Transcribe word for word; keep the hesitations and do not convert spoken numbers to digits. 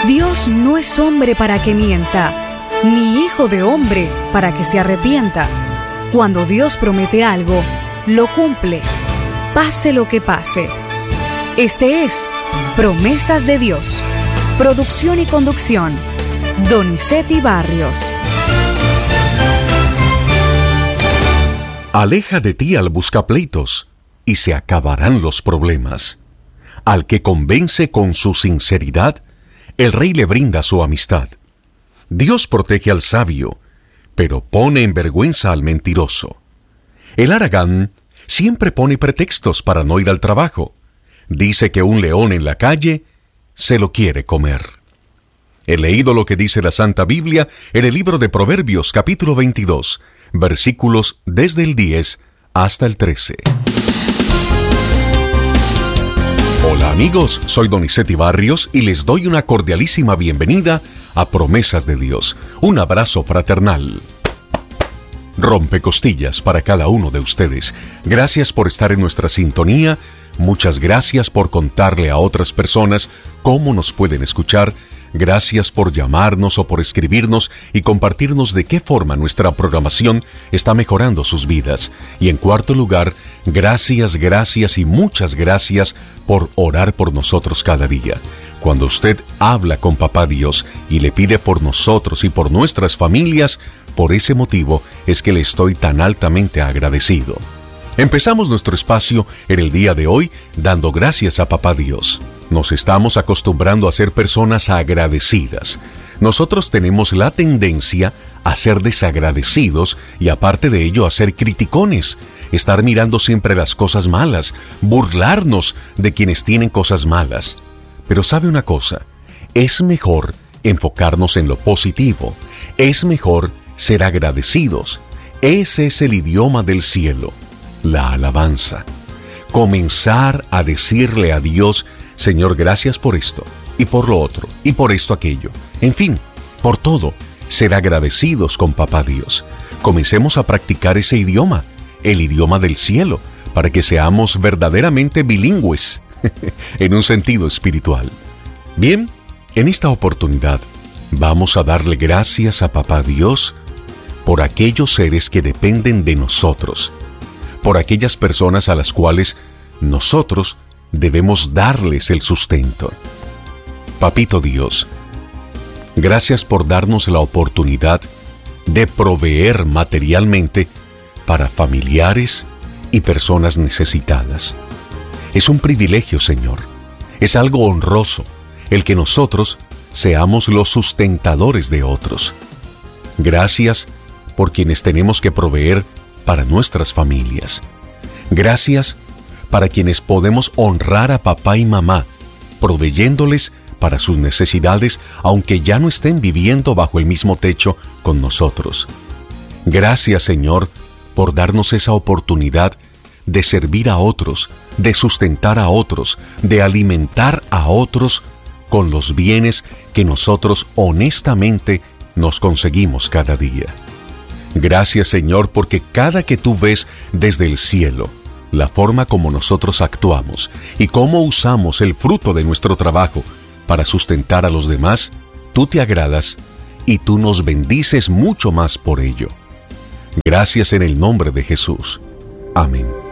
Dios no es hombre para que mienta, ni hijo de hombre para que se arrepienta. Cuando Dios promete algo, lo cumple, pase lo que pase. Este es Promesas de Dios. Producción y conducción, Donizetti Barrios. Aleja de ti al buscapleitos, y se acabarán los problemas. Al que convence con su sinceridad, el rey le brinda su amistad. Dios protege al sabio, pero pone en vergüenza al mentiroso. El haragán siempre pone pretextos para no ir al trabajo. Dice que un león en la calle se lo quiere comer. He leído lo que dice la Santa Biblia en el libro de Proverbios, capítulo veintidós, versículos desde el diez hasta el trece. Hola amigos, soy Donizetti Barrios y les doy una cordialísima bienvenida a Promesas de Dios. Un abrazo fraternal. Rompecostillas para cada uno de ustedes. Gracias por estar en nuestra sintonía. Muchas gracias por contarle a otras personas cómo nos pueden escuchar. Gracias por llamarnos o por escribirnos y compartirnos de qué forma nuestra programación está mejorando sus vidas. Y en cuarto lugar, gracias, gracias y muchas gracias por orar por nosotros cada día. Cuando usted habla con Papá Dios y le pide por nosotros y por nuestras familias, por ese motivo es que le estoy tan altamente agradecido. Empezamos nuestro espacio en el día de hoy dando gracias a Papá Dios. Nos estamos acostumbrando a ser personas agradecidas. Nosotros tenemos la tendencia a ser desagradecidos y aparte de ello a ser criticones, estar mirando siempre las cosas malas, burlarnos de quienes tienen cosas malas. Pero ¿sabe una cosa? Es mejor enfocarnos en lo positivo. Es mejor ser agradecidos. Ese es el idioma del cielo, la alabanza. Comenzar a decirle a Dios: Señor, gracias por esto, y por lo otro, y por esto aquello. En fin, por todo, ser agradecidos con Papá Dios. Comencemos a practicar ese idioma, el idioma del cielo, para que seamos verdaderamente bilingües, en un sentido espiritual. Bien, en esta oportunidad, vamos a darle gracias a Papá Dios por aquellos seres que dependen de nosotros, por aquellas personas a las cuales nosotros debemos darles el sustento. Papito Dios, gracias por darnos la oportunidad de proveer materialmente para familiares y personas necesitadas. Es un privilegio, Señor. Es algo honroso el que nosotros seamos los sustentadores de otros. Gracias por quienes tenemos que proveer para nuestras familias. Gracias para quienes podemos honrar a papá y mamá, proveyéndoles para sus necesidades, aunque ya no estén viviendo bajo el mismo techo con nosotros. Gracias, Señor, por darnos esa oportunidad de servir a otros, de sustentar a otros, de alimentar a otros con los bienes que nosotros honestamente nos conseguimos cada día. Gracias, Señor, porque cada que tú ves desde el cielo la forma como nosotros actuamos y cómo usamos el fruto de nuestro trabajo para sustentar a los demás, tú te agradas y tú nos bendices mucho más por ello. Gracias en el nombre de Jesús. Amén.